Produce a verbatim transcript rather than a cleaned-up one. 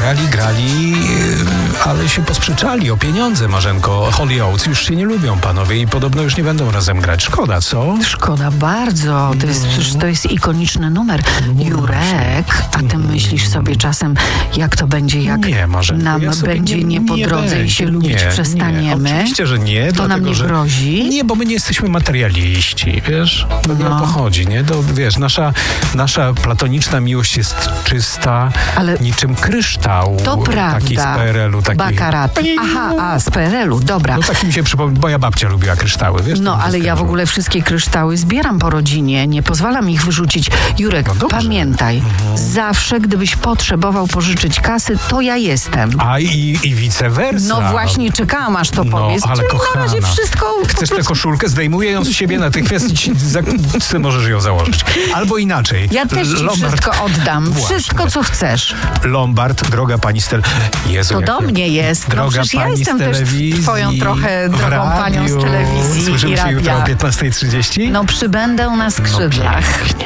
grali, grali, ale się posprzeczali o pieniądze, Marzenko. Holy Oates już się nie lubią, panowie, i podobno już nie będą razem grać. Szkoda, co? Szkoda bardzo. To jest, przecież to jest ikoniczny numer. Jurek, a ty myślisz sobie czasem, jak to będzie, jak nie, Marzenko, nam ja będzie nie, nie po nie drodze będzie, i się lubić nie, przestaniemy? Nie. Oczywiście, że nie. To dlatego, nam nie że... grozi? Nie, bo my nie jesteśmy materialiści, wiesz? To nie No. o to chodzi, nie? To, wiesz, nasza, nasza platoniczna miłość jest czysta, Ale niczym kryształ. to prawda. Taki z P R L u. Taki... Bakarat. Aha, a, z P R L u, dobra. No tak mi się przypomina, moja babcia lubiła kryształy, wiesz? No, ale ja w ogóle wszystkie kryształy zbieram po rodzinie, nie pozwalam ich wyrzucić. Jurek, No pamiętaj, mhm. zawsze gdybyś potrzebował pożyczyć kasy, to ja jestem. A i, i vice versa. No właśnie, czekałam, aż to no, powiesz. ale Czyli kochana, na razie wszystko... chcesz tę koszulkę? Zdejmuję ją z siebie natychmiast i ci, za, ty możesz ją założyć. Albo inaczej. Ja też ci Lombard, wszystko oddam. Właśnie. Wszystko, co chcesz. Lombard, droga pani z telewizji. Jezu, To jak do ja- mnie jest. No Droga przecież ja pani jestem z też telewizji, twoją trochę w drogą radiu. panią z telewizji Słyszymy i się jutro o radia. piętnastej trzydzieści? No przybędę na skrzydlach. Pięknie.